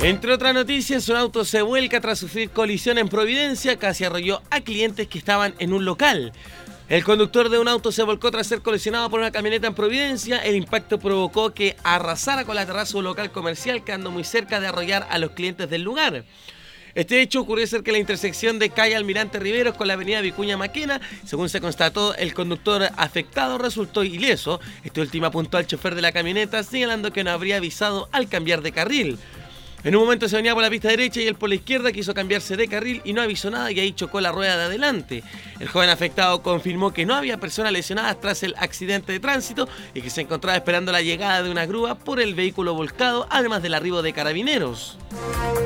Entre otras noticias, un auto se vuelca tras sufrir colisión en Providencia, casi arrolló a clientes que estaban en un local. El conductor de un auto se volcó tras ser colisionado por una camioneta en Providencia. El impacto provocó que arrasara con la terraza de un local comercial, quedando muy cerca de arrollar a los clientes del lugar. Este hecho ocurrió cerca de la intersección de calle Almirante Riveros con la avenida Vicuña Maquena. Según se constató, el conductor afectado resultó ileso. Este último apuntó al chofer de la camioneta, señalando que no habría avisado al cambiar de carril. En un momento se venía por la pista derecha y él por la izquierda quiso cambiarse de carril y no avisó nada, y ahí chocó la rueda de adelante. El joven afectado confirmó que no había personas lesionadas tras el accidente de tránsito y que se encontraba esperando la llegada de una grúa por el vehículo volcado, además del arribo de carabineros.